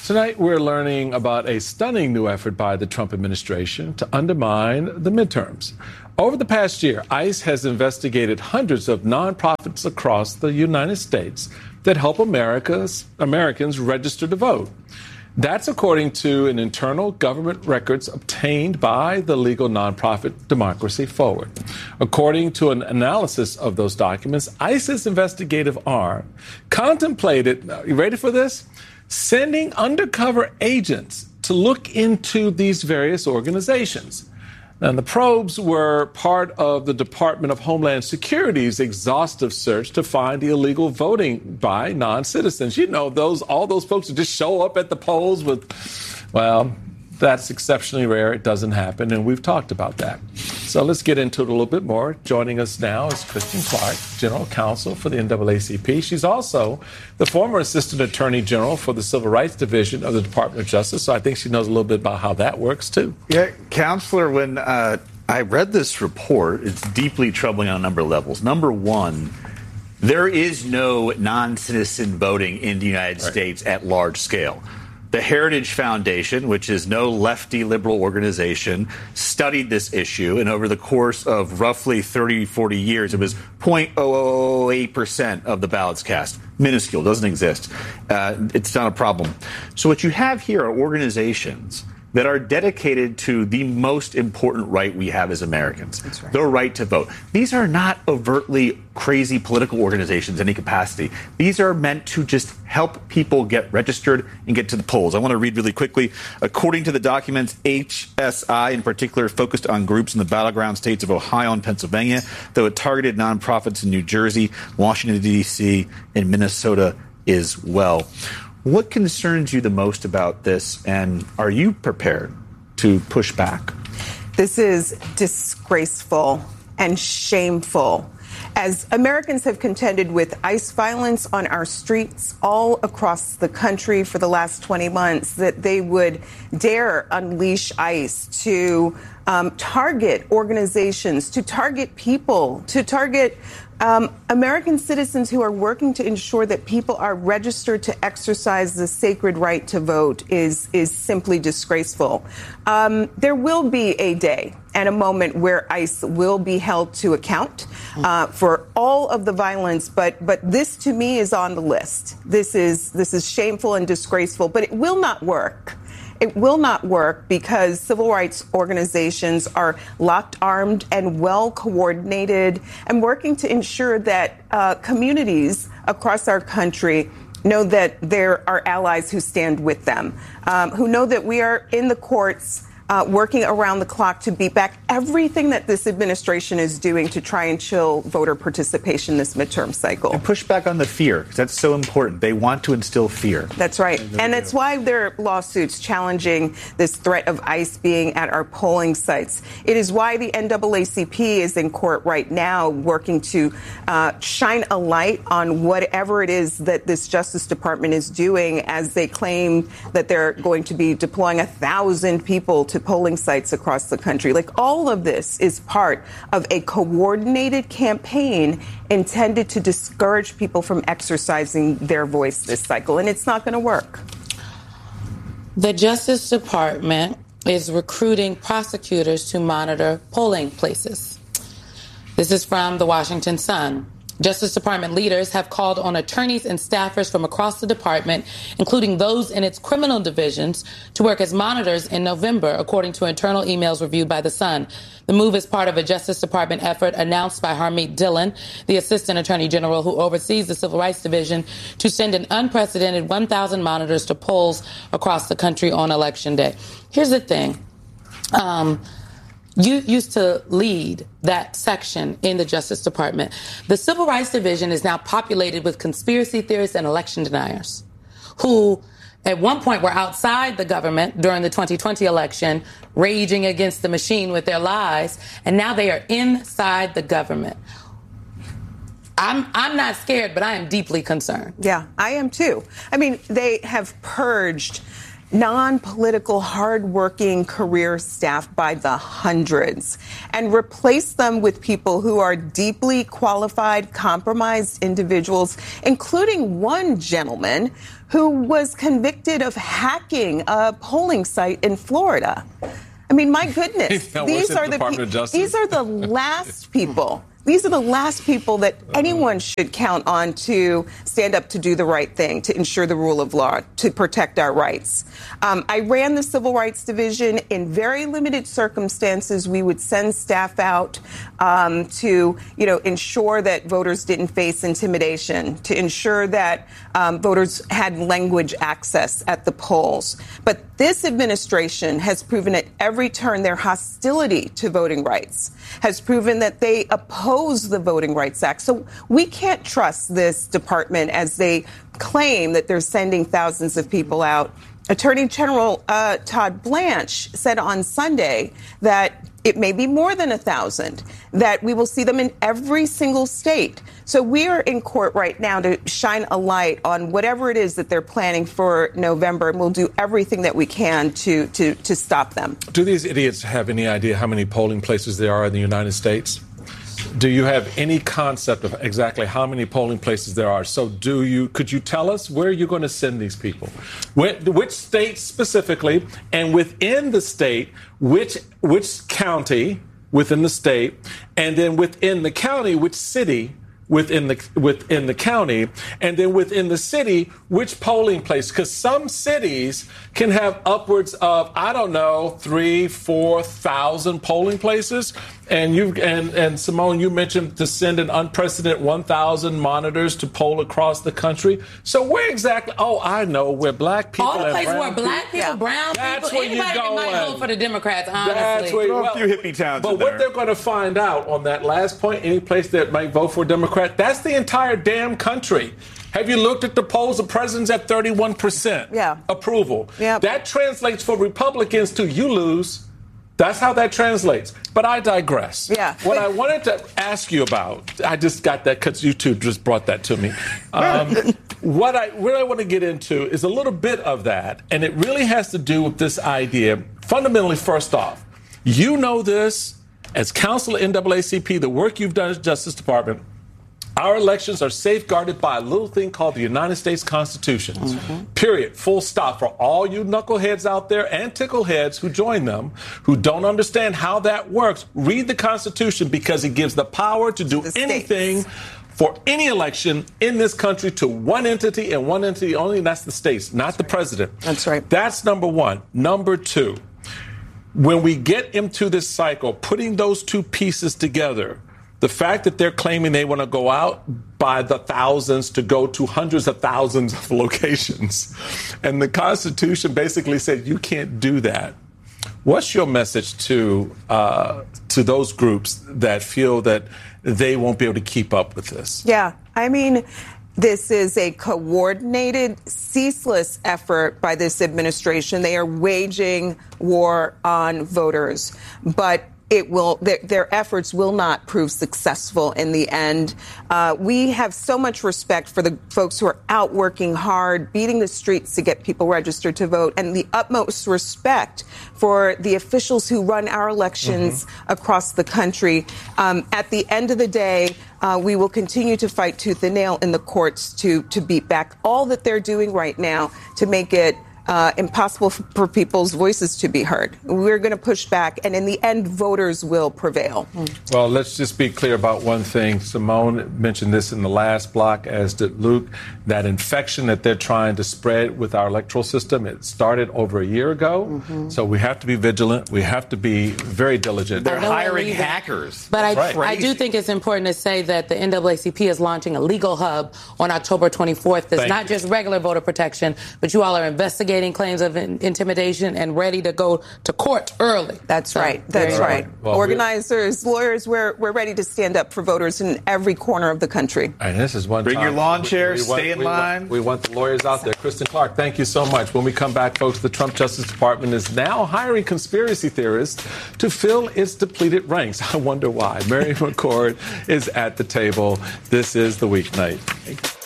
Tonight, we're learning about a stunning new effort by the Trump administration to undermine the midterms. Over the past year, ICE has investigated hundreds of nonprofits across the United States that help Americans register to vote. That's according to an internal government records obtained by the legal nonprofit Democracy Forward. According to an analysis of those documents, ICE's investigative arm contemplated, you ready for this? Sending undercover agents to look into these various organizations. And the probes were part of the Department of Homeland Security's exhaustive search to find illegal voting by non-citizens. You know, all those folks who just show up at the polls with, well, that's exceptionally rare. It doesn't happen, and we've talked about that. So let's get into it a little bit more. Joining us now is Kristen Clarke, General Counsel for the NAACP. She's also the former Assistant Attorney General for the Civil Rights Division of the Department of Justice, so I think she knows a little bit about how that works, too. Yeah, Counselor, when I read this report, it's deeply troubling on a number of levels. Number one, there is no non-citizen voting in the United States at large scale. The Heritage Foundation, which is no lefty liberal organization, studied this issue, and over the course of roughly 30, 40 years, it was 0.0008% of the ballots cast. Minuscule, doesn't exist. It's not a problem. So what you have here are organizations that are dedicated to the most important right we have as Americans, the right to vote. These are not overtly crazy political organizations in any capacity. These are meant to just help people get registered and get to the polls. I want to read really quickly. According to the documents, HSI in particular focused on groups in the battleground states of Ohio and Pennsylvania, though it targeted nonprofits in New Jersey, Washington, D.C., and Minnesota as well. What concerns you the most about this, and are you prepared to push back? This is disgraceful and shameful. As Americans have contended with ICE violence on our streets all across the country for the last 20 months, that they would dare unleash ICE to target organizations, to target people, to target American citizens who are working to ensure that people are registered to exercise the sacred right to vote is simply disgraceful. There will be a day and a moment where ICE will be held to account for all of the violence, but this to me is on the list. This is shameful and disgraceful, but it will not work. It will not work because civil rights organizations are locked armed and well coordinated and working to ensure that communities across our country know that there are allies who stand with them, who know that we are in the courts working around the clock to beat back everything that this administration is doing to try and chill voter participation this midterm cycle. And push back on the fear, because that's so important. They want to instill fear. That's right. And that's why there are lawsuits challenging this threat of ICE being at our polling sites. It is why the NAACP is in court right now working to shine a light on whatever it is that this Justice Department is doing as they claim that they're going to be deploying 1,000 people to polling sites across the country. Like, all of this is part of a coordinated campaign intended to discourage people from exercising their voice this cycle, and it's not going to work. The Justice Department is recruiting prosecutors to monitor polling places. This is from the Washington Sun. Justice Department leaders have called on attorneys and staffers from across the department, including those in its criminal divisions, to work as monitors in November, according to internal emails reviewed by The Sun. The move is part of a Justice Department effort announced by Harmeet Dillon, the Assistant Attorney General who oversees the Civil Rights Division, to send an unprecedented 1,000 monitors to polls across the country on Election Day. Here's the thing. You used to lead that section in the Justice Department. The Civil Rights Division is now populated with conspiracy theorists and election deniers who at one point were outside the government during the 2020 election, raging against the machine with their lies, and now they are inside the government. I'm not scared, but I am deeply concerned. Yeah, I am too. I mean, they have purged non-political, hard-working career staff by the hundreds and replace them with people who are deeply qualified, compromised individuals, including one gentleman who was convicted of hacking a polling site in Florida. I mean, my goodness, these are the last people. These are the last people that anyone should count on to stand up to do the right thing, to ensure the rule of law, to protect our rights. I ran the Civil Rights Division. In very limited circumstances, we would send staff out to, ensure that voters didn't face intimidation, to ensure that voters had language access at the polls. But this administration has proven at every turn their hostility to voting rights, has proven that they oppose the Voting Rights Act. So we can't trust this department as they claim that they're sending thousands of people out. Attorney General Todd Blanche said on Sunday that it may be more than 1,000, that we will see them in every single state. So we are in court right now to shine a light on whatever it is that they're planning for November, and we'll do everything that we can to stop them. Do these idiots have any idea how many polling places there are in the United States? Do you have any concept of exactly how many polling places there are? So could you tell us where you're going to send these people? Which state specifically, and within the state, which county within the state, and then within the county, which city within the county, and then within the city, which polling place? Because some cities can have upwards of, 3,000-4,000 polling places. And Simone, you mentioned to send an unprecedented 1,000 monitors to poll across the country. So where exactly? Oh, I know where black people. All the places where black people, brown that's people, where anybody that might vote for the Democrats. Honestly, that's where a few hippie towns. But what they're going to find out on that last point, any place that might vote for a Democrat, that's the entire damn country. Have you looked at the polls? The president's at 31% approval. Yep. That translates for Republicans to you lose. That's how that translates. But I digress. Yeah. What I wanted to ask you about, I just got that because you two just brought that to me. What I want to get into is a little bit of that, and it really has to do with this idea. Fundamentally, first off, you know this as counsel at NAACP, the work you've done as Justice Department. Our elections are safeguarded by a little thing called the United States Constitution. Mm-hmm. Period. Full stop. For all you knuckleheads out there and tickleheads who join them, who don't understand how that works, read the Constitution because it gives the power to do anything for any election in this country to one entity and one entity only, and that's the states, not the president. That's right. That's number one. Number two, when we get into this cycle, putting those two pieces together, the fact that they're claiming they want to go out by the thousands to go to hundreds of thousands of locations, and the Constitution basically said you can't do that. What's your message to those groups that feel that they won't be able to keep up with this? Yeah, I mean, this is a coordinated, ceaseless effort by this administration. They are waging war on voters, but their efforts will not prove successful in the end. We have so much respect for the folks who are out working hard, beating the streets to get people registered to vote, and the utmost respect for the officials who run our elections across the country. At the end of the day, we will continue to fight tooth and nail in the courts to beat back all that they're doing right now to make it impossible for people's voices to be heard. We're going to push back, and in the end, voters will prevail. Well, let's just be clear about one thing. Simone mentioned this in the last block, as did Luke, that infection that they're trying to spread with our electoral system, it started over a year ago. So we have to be vigilant. We have to be very diligent. They're hiring hackers. But I do think it's important to say that the NAACP is launching a legal hub on October 24th. That's not just regular voter protection, but you all are investigating claims of intimidation and ready to go to court early. That's right. That's right. Well, organizers, lawyers, we're ready to stand up for voters in every corner of the country. And this is one Bring time. your lawn chairs, stay in line. We want the lawyers out there. Kristen Clark, thank you so much. When we come back, folks, the Trump Justice Department is now hiring conspiracy theorists to fill its depleted ranks. I wonder why. Mary McCord is at the table. This is The Weeknight.